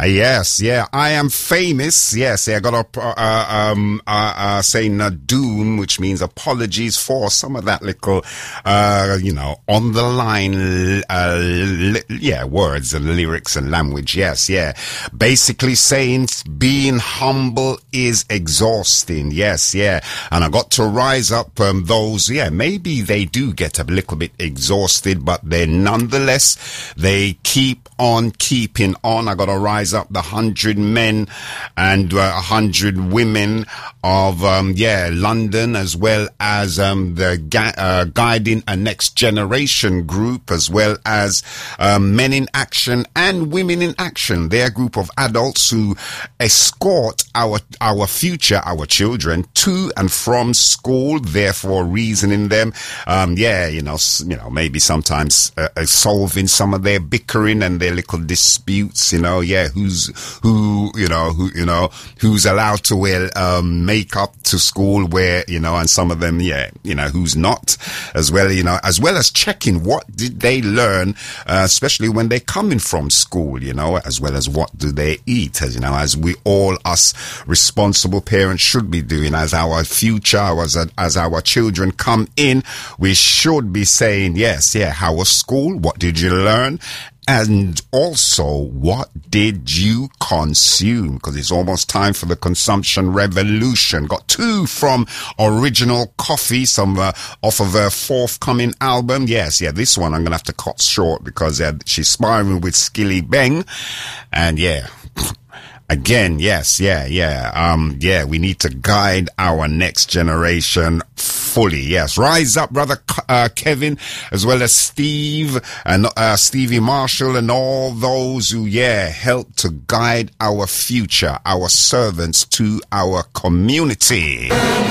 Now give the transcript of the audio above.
Yes, yeah, I am famous. Yes, yeah, I got a saying doom, which means apologies for some of that little, on the line, words and lyrics and language. Yes, yeah. Basically saying being humble is exhausting. Yes, yeah. And I got to rise up those, maybe they do get a little bit exhausted, but nonetheless, they keep on keeping on. I got to rise up the 100 men and 100 women of London, as well as the Guiding a Next Generation group, as well as Men in Action and Women in Action. They're a group of adults who escort our future, our children, to and from school, therefore reasoning them, maybe sometimes solving some of their bickering and their little disputes, who's allowed to wear makeup to school, where and some of them who's not, as well as checking what did they learn, especially when they're coming from school, as well as what do they eat, as we all, us responsible parents, should be doing. As our future, as our children come in, we should be saying, how was school, what did you learn, and also, what did you consume? Because it's almost time for the consumption revolution. Got two from Original Coffee, some off of her forthcoming album. This one I'm going to have to cut short because she's sparring with Skilly Bang. And again, we need to guide our next generation fully. Yes, rise up, brother Kevin, as well as Steve and Stevie Marshall and all those who help to guide our future, our servants to our community.